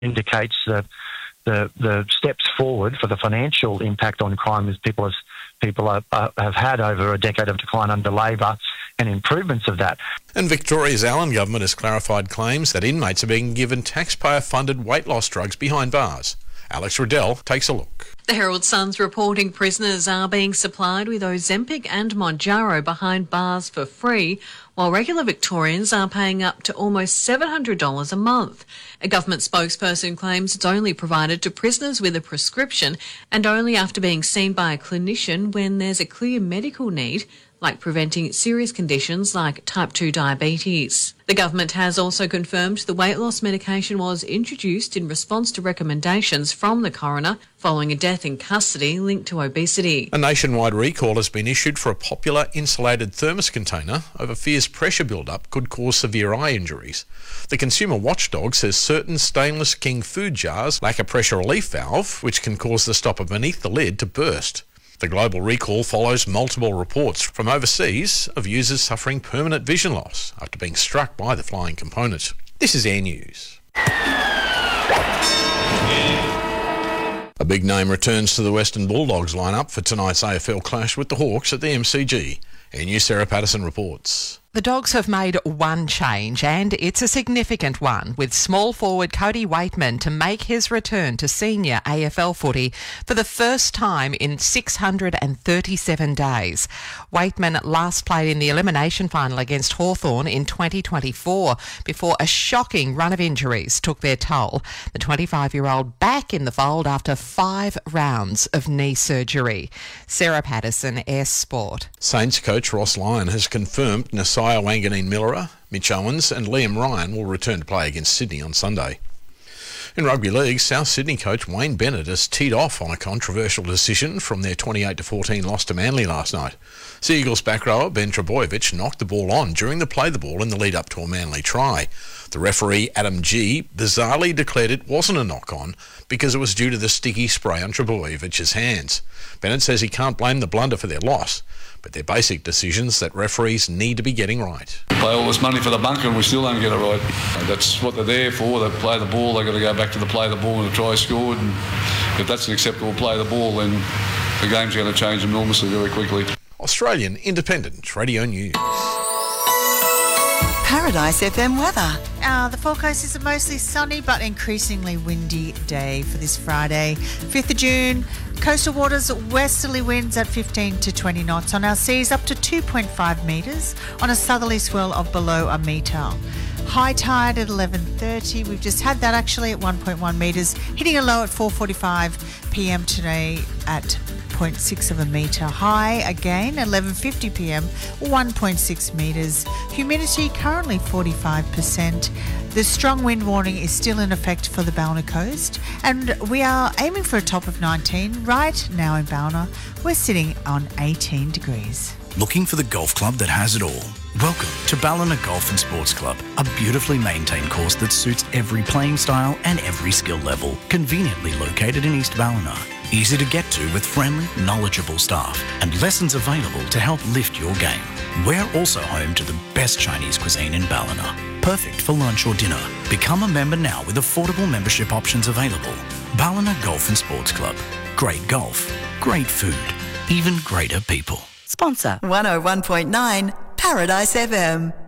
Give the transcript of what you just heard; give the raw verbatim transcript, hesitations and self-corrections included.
indicates the, the the steps forward for the financial impact on crime as people as people are, uh, have had over a decade of decline under Labor and improvements of that. And Victoria's Allen government has clarified claims that inmates are being given taxpayer-funded weight loss drugs behind bars. Alex Riddell takes a look. The Herald Sun's reporting prisoners are being supplied with Ozempic and Mounjaro behind bars for free, while regular Victorians are paying up to almost seven hundred dollars a month. A government spokesperson claims it's only provided to prisoners with a prescription and only after being seen by a clinician when there's a clear medical need, like preventing serious conditions like type two diabetes. The government has also confirmed the weight loss medication was introduced in response to recommendations from the coroner following a death in custody linked to obesity. A nationwide recall has been issued for a popular insulated thermos container over fears pressure build-up could cause severe eye injuries. The consumer watchdog says certain stainless King food jars lack a pressure relief valve, which can cause the stopper beneath the lid to burst. The global recall follows multiple reports from overseas of users suffering permanent vision loss after being struck by the flying component. This is Air News. A big name returns to the Western Bulldogs lineup for tonight's A F L clash with the Hawks at the M C G. Air News' Sarah Patterson reports. The Dogs have made one change, and it's a significant one, with small forward Cody Waitman to make his return to senior A F L footy for the first time in six hundred thirty-seven days. Waitman last played in the elimination final against Hawthorn in twenty twenty-four before a shocking run of injuries took their toll. The twenty-five-year-old back in the fold after five rounds of knee surgery. Sarah Patterson, S Sport. Saints coach Ross Lyon has confirmed Nasai Wanganeen-Millera, Mitch Owens and Liam Ryan will return to play against Sydney on Sunday. In rugby league, South Sydney coach Wayne Bennett has teed off on a controversial decision from their twenty-eight to fourteen loss to Manly last night. Sea Eagles back rower Ben Trebojevic knocked the ball on during the play the ball in the lead up to a Manly try. The referee, Adam G, bizarrely declared it wasn't a knock-on because it was due to the sticky spray on Trebojevic's hands. Bennett says he can't blame the blunder for their loss, but they're basic decisions that referees need to be getting right. Pay all this money for the bunker and we still don't get it right. That's what they're there for. They play the ball, they've got to go back to the play the ball and the try scored. And if that's an acceptable play the ball, then the game's going to change enormously very quickly. Australian Independent Radio News. Paradise F M weather. Uh, the forecast is a mostly sunny but increasingly windy day for this Friday, fifth of June. Coastal waters, westerly winds at fifteen to twenty knots. On our seas, up to two point five metres on a southerly swell of below a metre. High tide at eleven thirty. We've just had that actually at one point one metres, hitting a low at four forty-five p m today at zero point six of a metre. High again at eleven fifty p m, one point six metres. Humidity currently forty-five percent. The strong wind warning is still in effect for the Ballina coast, and we are aiming for a top of nineteen. Right now in Ballina, we're sitting on eighteen degrees. Looking for the golf club that has it all? Welcome to Ballina Golf and Sports Club, a beautifully maintained course that suits every playing style and every skill level. Conveniently located in East Ballina. Easy to get to with friendly, knowledgeable staff and lessons available to help lift your game. We're also home to the best Chinese cuisine in Ballina. Perfect for lunch or dinner. Become a member now with affordable membership options available. Ballina Golf and Sports Club. Great golf, great food, even greater people. Sponsor one oh one point nine Paradise F M.